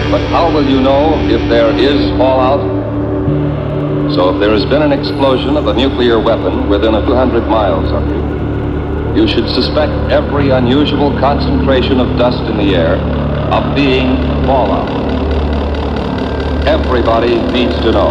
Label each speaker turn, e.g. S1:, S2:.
S1: But how will you know if there is fallout? So if there has been an explosion of a nuclear weapon within a few hundred miles of you, you should suspect every unusual concentration of dust in the air of being fallout. Everybody needs to know.